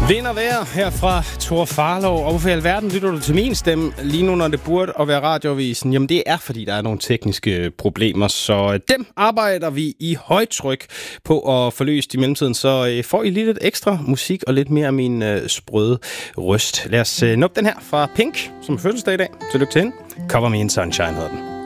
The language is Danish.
Vind og vejr her fra Thor Farlov. Og hvorfor i alverden lytter du til min stemme lige nu, når det burde at være radioavisen? Jamen det er, fordi der er nogle tekniske problemer, så dem arbejder vi i højtryk på at få løst i mellemtiden. Så får I lige lidt ekstra musik og lidt mere af min sprøde røst. Lad os nuppe den her fra Pink, som er fødselsdag i dag. Tillykke til hende. Cover Me in Sunshine hedder den.